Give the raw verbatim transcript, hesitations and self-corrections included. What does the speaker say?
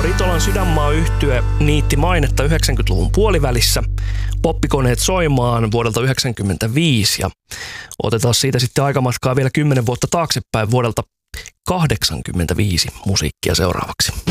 Mikko Ritolan Sydänmaa-yhtye niitti mainetta yhdeksänkymmentäluvun puolivälissä. Poppikoneet soimaan vuodelta yhdeksänkymmentäviisi ja otetaan siitä sitten aikamatkaa vielä kymmenen vuotta taaksepäin vuodelta kahdeksankymmentäviisi musiikkia seuraavaksi.